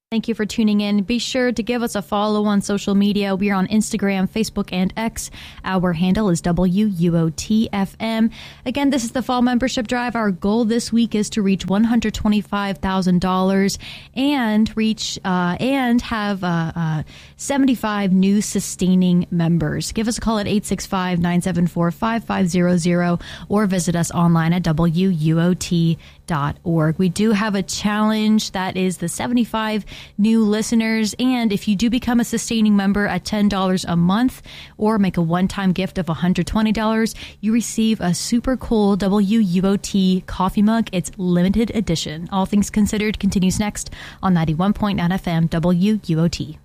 Thank you for tuning in. Be sure to give us a follow on social media. We are on Instagram, Facebook, and X. Our handle is WUOTFM. Again, this is the Fall Membership Drive. Our goal this week is to reach $125,000 and have 75 new sustaining members. Give us a call at 865-974-5500 or visit us online at WUOT.org. We do have a challenge that is the 75 new listeners, and if you do become a sustaining member at $10 a month or make a one-time gift of $120, you receive a super cool WUOT coffee mug. It's limited edition. All Things Considered continues next on 91.9 FM WUOT.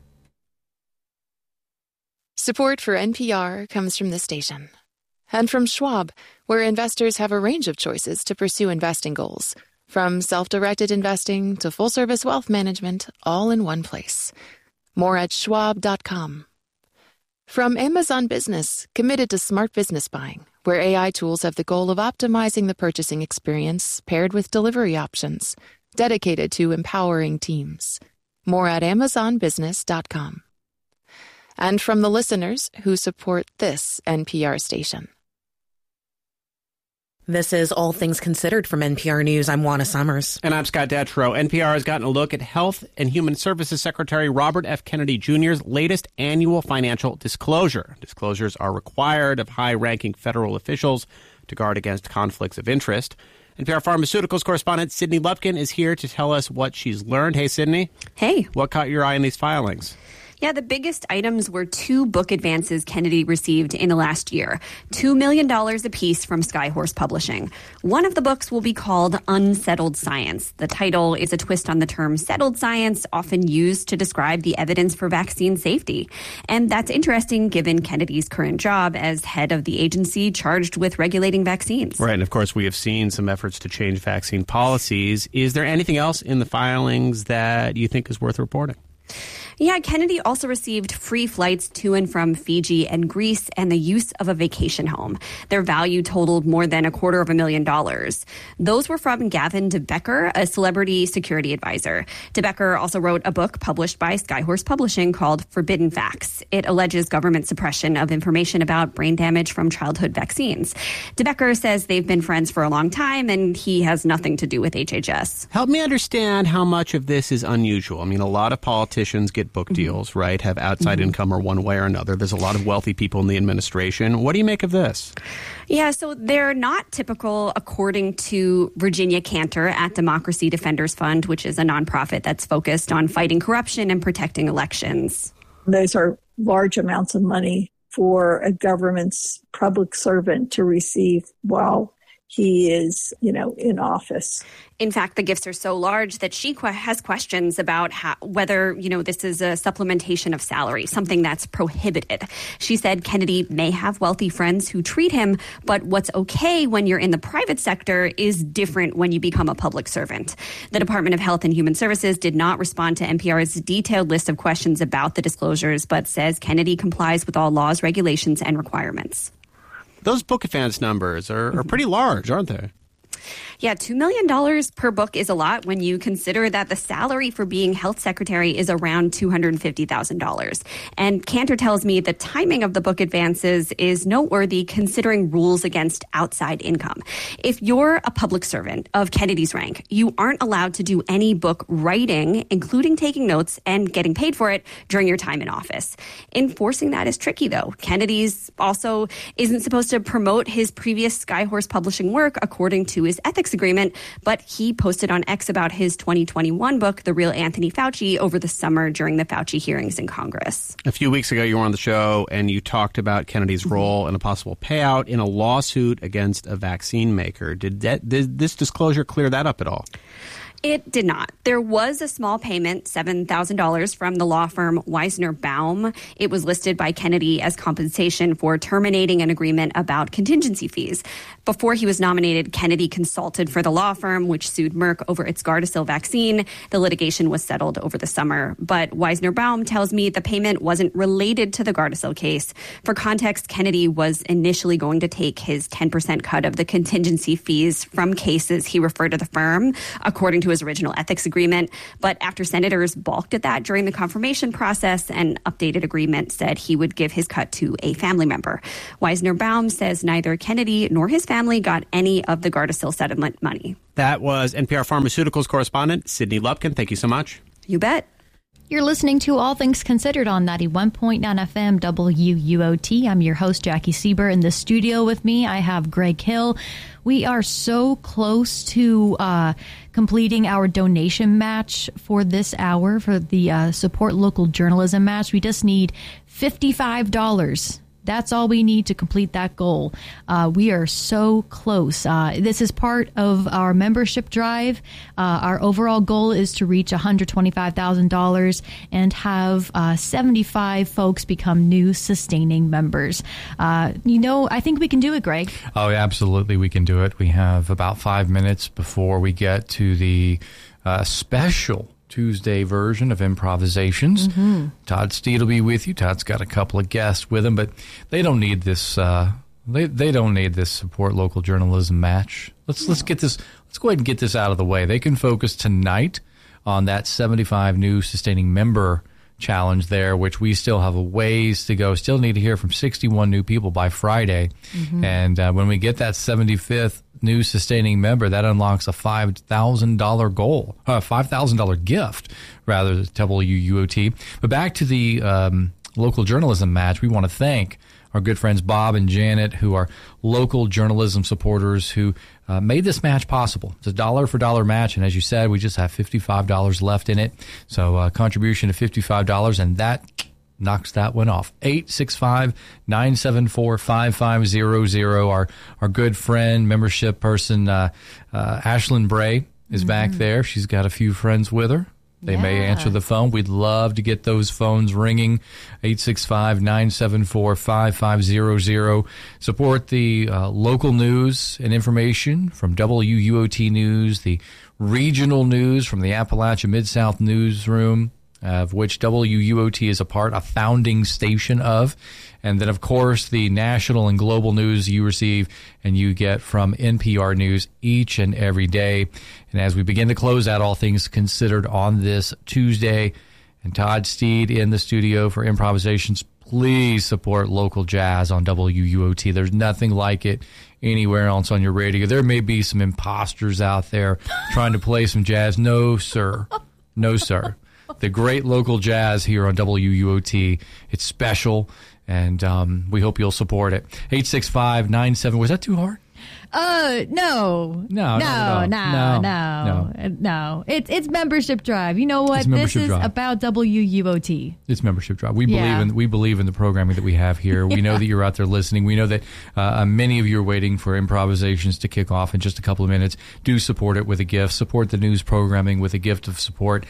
Support for NPR comes from this station and from Schwab, where investors have a range of choices to pursue investing goals. From self-directed investing to full-service wealth management, all in one place. More at schwab.com. From Amazon Business, committed to smart business buying, where AI tools have the goal of optimizing the purchasing experience paired with delivery options, dedicated to empowering teams. More at amazonbusiness.com. And from the listeners who support this NPR station. This is All Things Considered from NPR News. I'm Juana Summers. And I'm Scott Detrow. NPR has gotten a look at Health and Human Services Secretary Robert F. Kennedy Jr.'s latest annual financial disclosure. Disclosures are required of high-ranking federal officials to guard against conflicts of interest. NPR Pharmaceuticals correspondent Sydney Lupkin is here to tell us what she's learned. Hey, Sydney. Hey. What caught your eye in these filings? Yeah, the biggest items were 2 book advances Kennedy received in the last year, $2 million apiece from Skyhorse Publishing. One of the books will be called Unsettled Science. The title is a twist on the term settled science, often used to describe the evidence for vaccine safety. And that's interesting given Kennedy's current job as head of the agency charged with regulating vaccines. Right, and of course we have seen some efforts to change vaccine policies. Is there anything else in the filings that you think is worth reporting? Yeah, Kennedy also received free flights to and from Fiji and Greece and the use of a vacation home. Their value totaled more than $250,000. Those were from Gavin de Becker, a celebrity security advisor. De Becker also wrote a book published by Skyhorse Publishing called Forbidden Facts. It alleges government suppression of information about brain damage from childhood vaccines. De Becker says they've been friends for a long time and he has nothing to do with HHS. Help me understand how much of this is unusual. I mean, a lot of politicians get book deals, right? Have outside income or one way or another. There's a lot of wealthy people in the administration. What do you make of this? Yeah, so they're not typical, according to Virginia Cantor at Democracy Defenders Fund, which is a nonprofit that's focused on fighting corruption and protecting elections. Those are large amounts of money for a government's public servant to receive while he is, in office. In fact, the gifts are so large that she has questions about whether, this is a supplementation of salary, something that's prohibited. She said Kennedy may have wealthy friends who treat him, but what's okay when you're in the private sector is different when you become a public servant. The Department of Health and Human Services did not respond to NPR's detailed list of questions about the disclosures, but says Kennedy complies with all laws, regulations, and requirements. Those book advance numbers are pretty large, aren't they? Yeah, $2 million per book is a lot when you consider that the salary for being health secretary is around $250,000. And Cantor tells me the timing of the book advances is noteworthy considering rules against outside income. If you're a public servant of Kennedy's rank, you aren't allowed to do any book writing, including taking notes and getting paid for it during your time in office. Enforcing that is tricky, though. Kennedy's also isn't supposed to promote his previous Skyhorse Publishing work according to his ethics agreement, but he posted on X about his 2021 book, The Real Anthony Fauci, over the summer during the Fauci hearings in Congress. A few weeks ago, you were on the show and you talked about Kennedy's role in a possible payout in a lawsuit against a vaccine maker. Did this disclosure clear that up at all? It did not. There was a small payment, $7,000, from the law firm Weisner Baum. It was listed by Kennedy as compensation for terminating an agreement about contingency fees. Before he was nominated, Kennedy consulted for the law firm, which sued Merck over its Gardasil vaccine. The litigation was settled over the summer. But Weisner Baum tells me the payment wasn't related to the Gardasil case. For context, Kennedy was initially going to take his 10% cut of the contingency fees from cases he referred to the firm, according to to his original ethics agreement. But after senators balked at that during the confirmation process, an updated agreement said he would give his cut to a family member. Weisner-Baum says neither Kennedy nor his family got any of the Gardasil settlement money. That was NPR Pharmaceuticals correspondent Sydney Lupkin. Thank you so much. You bet. You're listening to All Things Considered on 91.9 FM WUOT. I'm your host, Jackie Sieber. In the studio with me, I have Greg Hill. We are so close to completing our donation match for this hour for the Support Local Journalism match. We just need $55. That's all we need to complete that goal. We are so close. This is part of our membership drive. Our overall goal is to reach $125,000 and have 75 folks become new sustaining members. I think we can do it, Greg. Oh, absolutely, we can do it. We have about 5 minutes before we get to the special Tuesday version of Improvisations. Mm-hmm. Todd Steed will be with you. Todd's got a couple of guests with him, but they don't need this. They don't need this Support Local Journalism match. Let's get this. Let's go ahead and get this out of the way. They can focus tonight on that 75 new sustaining member challenge there, which we still have a ways to go. Still need to hear from 61 new people by Friday, and when we get that 75th new sustaining member, that unlocks a $5,000 goal, $5,000 gift, rather, to WUOT. But back to the local journalism match, we want to thank our good friends Bob and Janet, who are local journalism supporters who made this match possible. It's a dollar-for-dollar match, and as you said, we just have $55 left in it. So a contribution of $55, and that knocks that one off. 865-974-5500. Our good friend, membership person, Ashlyn Bray is back there. She's got a few friends with her. They may answer the phone. We'd love to get those phones ringing. 865-974-5500. Support the local news and information from WUOT News, the regional news from the Appalachia Mid-South Newsroom, of which WUOT is a part, a founding station of. And then, of course, the national and global news you receive and you get from NPR News each and every day. And as we begin to close out All Things Considered on this Tuesday, and Todd Steed in the studio for Improvisations, please support local jazz on WUOT. There's nothing like it anywhere else on your radio. There may be some imposters out there trying to play some jazz. No, sir. No, sir. The great local jazz here on WUOT. It's special, and we hope you'll support it. 865-97. Was that too hard? No. It's membership drive. You know what? This is about WUOT. It's membership drive. We believe in the programming that we have here. We know that you're out there listening. We know that many of you are waiting for Improvisations to kick off in just a couple of minutes. Do support it with a gift. Support the news programming with a gift of support.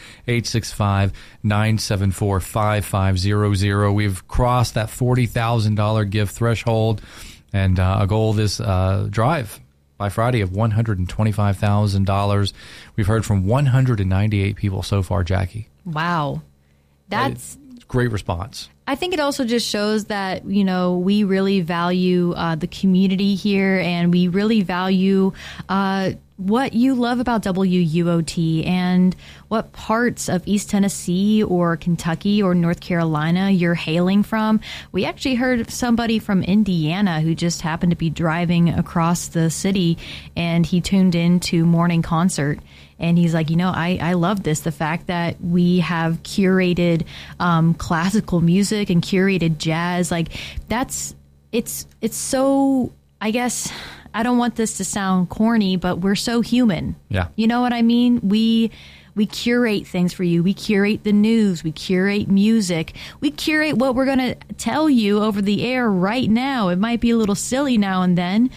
865-974-5500. We've crossed that $40,000 gift threshold. And a goal this drive by Friday of $125,000. We've heard from 198 people so far, Jackie. Wow. That's great response. I think it also just shows that, we really value the community here, and we really value what you love about WUOT and what parts of East Tennessee or Kentucky or North Carolina you're hailing from. We actually heard somebody from Indiana who just happened to be driving across the city, and he tuned into morning concert. And he's like, I love this. The fact that we have curated classical music and curated jazz, it's so, I guess, I don't want this to sound corny, but we're so human. Yeah. You know what I mean? We curate things for you. We curate the news. We curate music. We curate what we're going to tell you over the air right now. It might be a little silly now and then.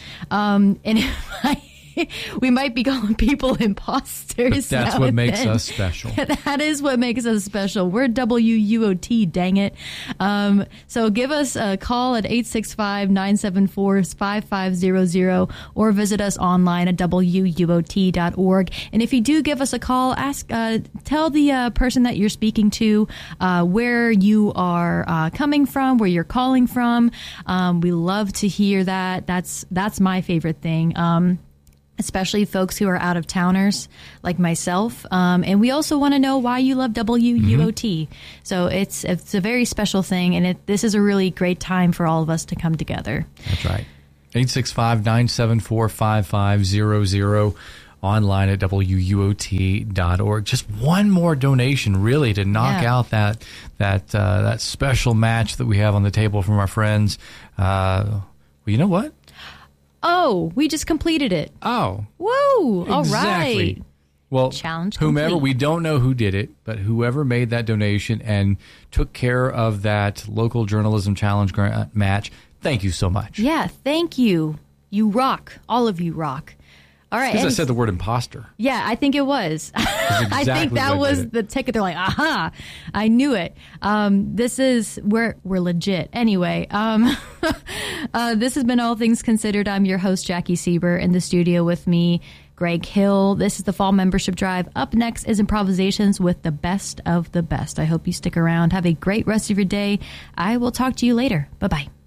We might be calling people imposters. But that's what makes us special. That is what makes us special. We're WUOT, dang it. So give us a call at 865-974-5500 or visit us online at WUOT.org. And if you do give us a call, tell the person that you're speaking to where you are coming from, where you're calling from. We love to hear that. That's my favorite thing. especially folks who are out of towners like myself. And we also want to know why you love WUOT. So it's a very special thing, and this is a really great time for all of us to come together. That's right. 865-974-5500, online at WUOT.org. Just one more donation, really, to knock out that special match that we have on the table from our friends. Well, you know what? Oh, we just completed it. Oh. Woo! All exactly. right. Well, challenge whomever, complete. we don't know who did it, but whoever made that donation and took care of that local journalism challenge grant match, thank you so much. Yeah, thank you. You rock. All of you rock. All right. Because I said the word imposter. Yeah, I think it was. Exactly I think that was the ticket. They're like, aha, I knew it. We're legit. Anyway, this has been All Things Considered. I'm your host, Jackie Sieber, in the studio with me, Greg Hill. This is the Fall Membership Drive. Up next is Improvisations with the best of the best. I hope you stick around. Have a great rest of your day. I will talk to you later. Bye-bye.